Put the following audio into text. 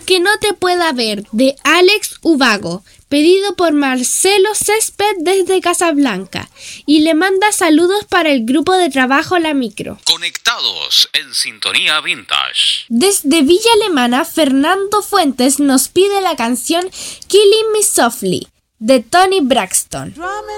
Aunque no te pueda ver, de Alex Ubago, pedido por Marcelo Césped desde Casablanca, y le manda saludos para el grupo de trabajo La Micro. Conectados en Sintonía Vintage. Desde Villa Alemana, Fernando Fuentes nos pide la canción Killing Me Softly, de Toni Braxton.